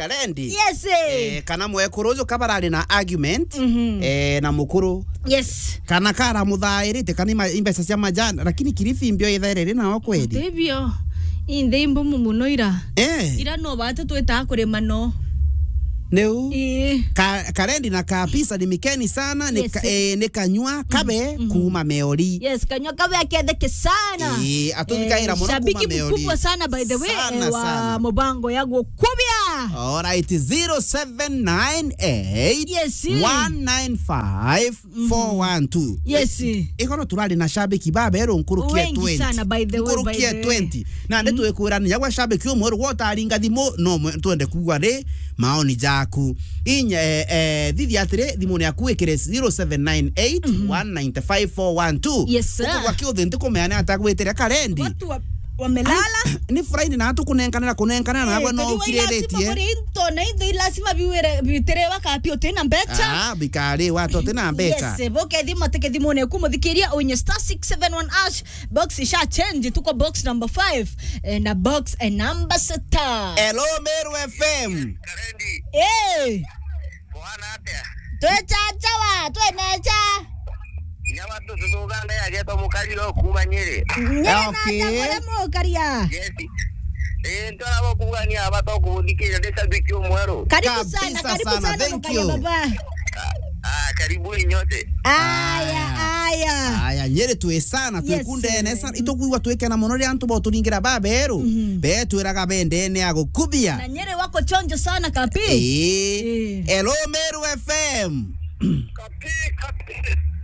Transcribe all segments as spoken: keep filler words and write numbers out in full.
Kalendi. Yes. Eh kana mwekuruzo kabarali na argument mm -hmm. eh na mukuru. Yes. Kana kara muthairite kana imbesa cia majana lakini Kilifi mbio ithairire na kweli. Ndivyo. Inde imbo muno ira. Eh. Ira no bata tweta kurema no. Neu eh ka Kalendi na kapisa ni mikeni sana ni yes. eh, ne kanywa kabe mm -hmm. kuma meori. Yes, kanywa kabe aketheke sana. Eh atuvika ira muno kuma meori. Shabiki mkubwa sana by the way sana, wa sana. Mubango yago kubia. All right zero seven nine eight yes one nine five four one two. Yes. Ikono turali na shabiki baba ero nkurukie twenty. Wengi sana by the way by the twenty. Na ndetu ekurani yagwa shabiki umwe wota aringa thimo no twende kugwa ri maoni jaku inya eh, eh thidi atire thimo ne akuikire zero seven nine eight one nine five four one two. Yes sir. Kwa kio thente komeana atagwetera Kalendi. Watu wa wamelala ni Friday na atu kunenkana kunenkana na agwa no kireretie to na indi lazima biwere bitere wakapio tena mbecha ah bikari watu tena mbecha yes boke thimo teke thimo ne kumuthikiria onye star six seven one ash box isha change tuko box number five na box and number sita. Hello Meru F M Kalendi eh bwana atia twecha chawa twenecha nyama tu tuganda ya geto mukali lo kumanyire okay mo karia yes eh ndo abo kugani abato kuthikira ndesa bikio mwero karibu sana karibu sana thank you baba ah karibu nyote aya aya aya nyere tuwe sana tukunde nesa itokuwa tuweke na monori antu bo turingira baberu be twiraga bendene ago kubia na nyere wako chonjo sana kapi eh hello Meru F M kapi kapi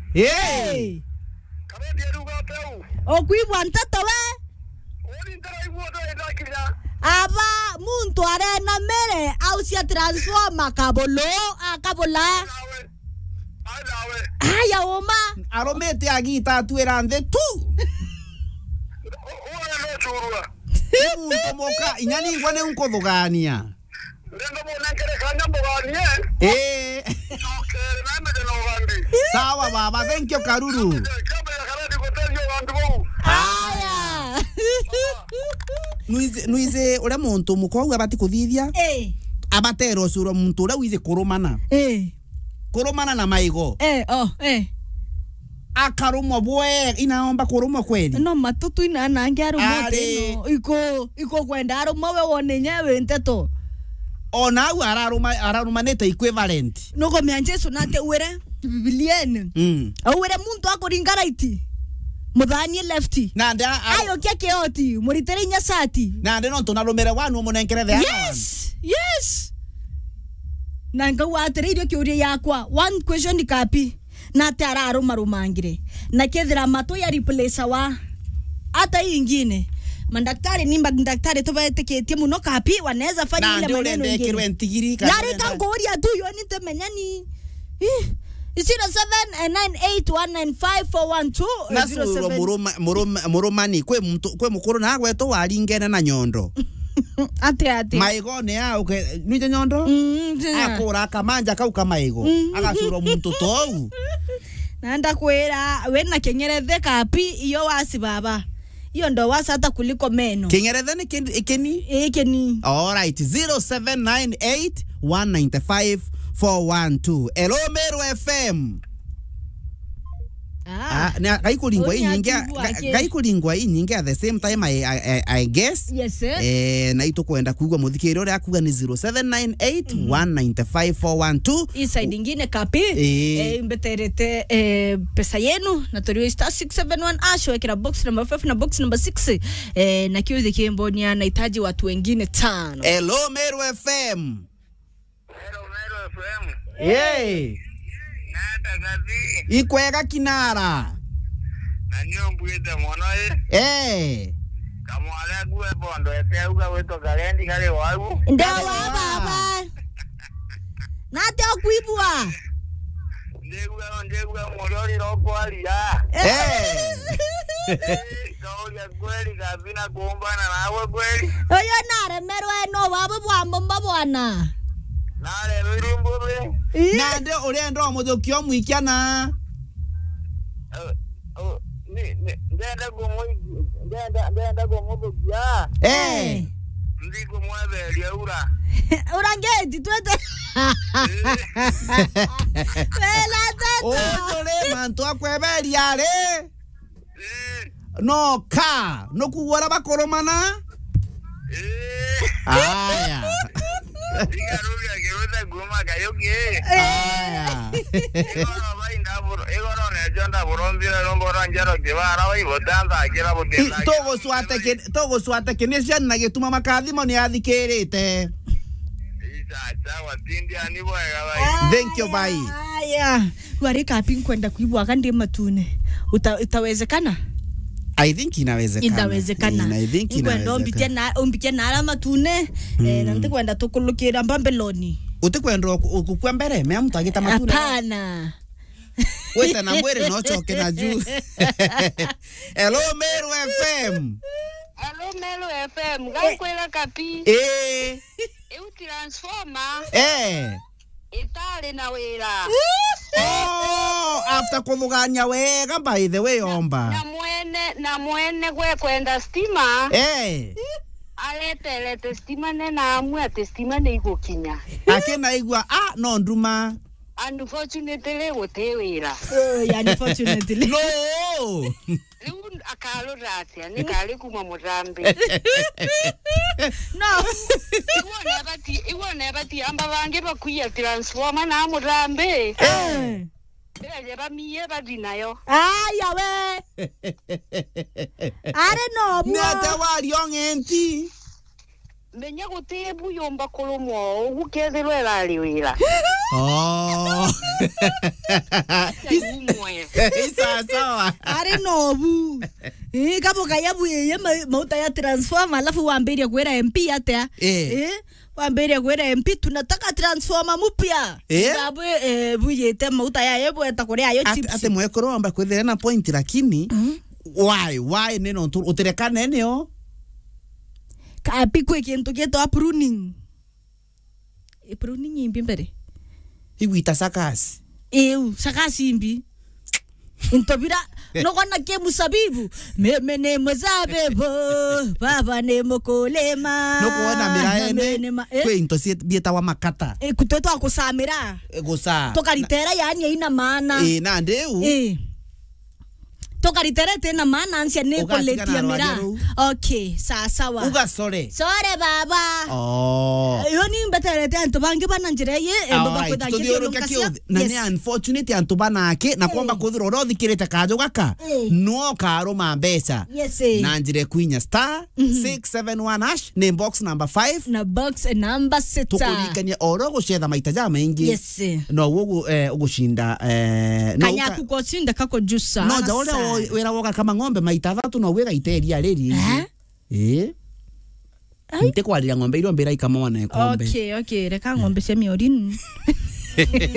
eh Kalendi eruga teu okwibwa ntato we ori ndara ibuoto edakira aba muntu arena mere au cia transforma kabolo akabola nawe nawe aya oma aromete agita twira nthe tu ora no churua muntu moka inyani ngwane unkothugania ndendo mona kere kanya mboganie eh okay name de no gandi sawa baba thank you Karuru kama ya Kalendi kotelio bandu bo aya nuize nuize ura muntu mukwa abati kuthithia eh abatero suro muntu ura wize kurumana eh kurumana na maigo eh oh eh akarumwa bwe inaomba kurumwa kweli no matutu ina nange arumote no iko iko kwenda arumowe wone nyewe nteto ona au araruma ararumanete equivalent nuko mianjesu nate were bibilienne mm awere muntu akoringara iti muthani lefti na nda ayo keke oti muritere nyasati na nda no tunarumere wanu munenkere the yes yes nanga watere irio kiuria yakwa one question kapi na tararo marumangire na kethira mato ya replace wa ata ingine mandaktari ni mandaktari to baeteketie muno kapi wanaweza fanya ile maneno ingine ntigiri yari kangoria tu yo ni temenyani zero seven nine eight one nine five four one two nasuro muruma muruma murumani kwe mtu kwe mukuru na gweto waringene na nyondo ate ate maigo ne au ke nuje nyondo akura kamanja kau kamaigo agasuro muntu tou nanda kwera wena kenyerethe kapi iyo wasi baba iyo ndo wasata kuliko meno kenyerethe ni ikeni ikeni all right zero seven nine eight one nine five four one two hello Meru F M ah na kaikulingwa inyingi kaikulingwa inyingi at the same time I I, I guess yes sir eh na ito kwenda kugwa muthikiro ria kuga ni zero seven nine eight one nine five four one two isa ingine kapi eh mbeterete eh pesa yenu na torio star six seven one ash wekera box number five na box number six eh na kiyo dikembonia nahitaji watu wengine tano hello Meru F M Hello Meru F M hey nata gazi ikwega kinara na nyombuite mono eh eh kamwale guwe bondo eteuga weto Kalendi kale wagu ndawa baba nate okuibwa ndegwa ndegwa morori roko alia eh kaulia kweli kabina kuombana nawe kweli oyo naremerwe no baba bwamba bwana nale birimbubi na nde urenda muthukio mwikiana ni ni ndenda gomo ndenda ndenda gomo bugia eh Ndiko mwebe liaura. Urangeti twete. Wela tata. Oh, le manto akweberia le. Eh. No ka, no kuwara bakoromana. Eh. Aya. Igaruga kiruta guma kayoke. Aya. Igoro bainda buro, igoro ne jonda burombira rombora njaro kibara bai botanda akira botenda. Togo swate ke togo swate ke nesha na getuma makathimo ni athikirite. Isa chawa tindi ani boega bai. Thank you bye. Aya. Wari kapi kwenda kuibwa kandi matune. Uta, utawezekana? I think inawezekana. Inawezekana. I think inawezekana. Umbitia na umbitia na ala matune mm. eh nante kwenda tokulukira Mbambeloni. Utekwenda kukwa mbere me mtu agita matune. Hapana. Weta na mwere no choke na juu. Hello Meru F M. Hello Meru F M. Gankwela kapi. Eh. Eu transforma. Eh. Itali na wira. Oh, after kuvuganya wega by the way omba. Na mwene na mwene kwe kwenda stima. Eh. Alete lete stima nena amwe te stima ne igukinya. Akena igwa ah no nduma. Unfortunately wotewira. Oh, ya unfortunately. No. Riu akalo ratia ni kali kuma murambi. No. Iwone bati iwone bati amba bange bakuya transforma na murambi. Eh. Bele bamiye badinayo. Aya we. Are no. Ni atawari ongenti. Menya gutire buyomba kolomo ukethirwe raliwira. Oh. Isa sawa. Are no bu. Eh kabo kaya buye mauta ya transformer alafu waambiria kwera M P atia. Eh. Eh waambiria kwera M P tunataka transformer mpya. Eh? Sababu eh buyete mauta ya yebo etakorea yo chips. Ate mwekoro amba kwethera na point lakini why why neno uterekane eneo kapi kwe kintu kieto pruning. E pruning imbi mbere. Igwita sakasi. Eu sakasi imbi. Intobira no kona ke musabibu meme ne muzabibu baba ne mukolema No kuona miraene kwe into si bieta wa makata. E kuteto akusamira. Gosa. Tokaritera yani ina maana. Eh na ndeu. Eh. Tokaritera tena maana ansia ne koletia mira. Okay, sawa sawa. Uga sore. Sore baba. Oh. Yo ni mbetere tento bange bana njira ye e baba kwenda kithiro kakio na ni unfortunate antu banake na kwamba kuthiro rothi kirete kajo gaka no karo mambesa na njire kwinya star six seven one hash ni box number five na box number six tukulikania oro gucetha maita ja maingi yes no ugu eh ugushinda eh no kanya kukosinda kako jusa no jaole wera woga kama ng'ombe maita thatu no wega iteria riri eh Nte kwa ng'ombe ilo mbira ikama wana kombe. Okay, okay, reka ng'ombe semi orinu.